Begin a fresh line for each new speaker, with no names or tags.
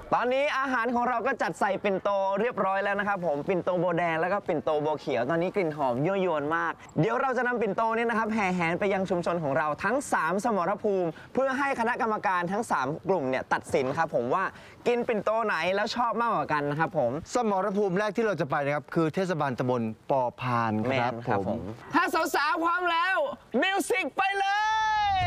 ตอนนี้อาหารของเราก็จัดใส่ปิ่นโตเรียบร้อยแล้วนะครับผมปิ่นโตโบแดงแล้วก็ปิ่นโตโบเขียวตอนนี้กลิ่นหอมยั่วยวนมากเดี๋ยวเราจะนำปิ่นโตนี้นะครับแห่แหนไปยังชุมชนของเราทั้ง3สมรภูมิเพื่อให้คณะกรรมการทั้ง3กลุ่มเนี่ยตัดสินครับผมว่ากินปิ่นโตไหนแล้วชอบมากกว่ากันนะครับผม
สมรภูมิแรกที่เราจะไปนะครับคือเทศบาลตำบลปอพานครับผม
ถ้าสาวๆพร้อมแล้วมิวสิกไปเลย